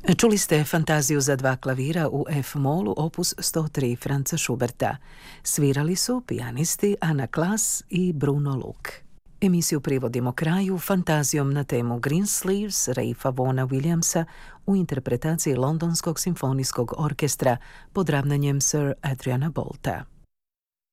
Čuli ste Fantaziju za dva klavira u F-molu, opus 103 Franza Schuberta. Svirali su pijanisti Anna Klas i Bruno Luk. Emisiju privodimo kraju fantazijom na temu Greensleeves Ralpha Vaughna Williamsa u interpretaciji Londonskog simfonijskog orkestra pod ravnanjem Sir Adriana Bolta.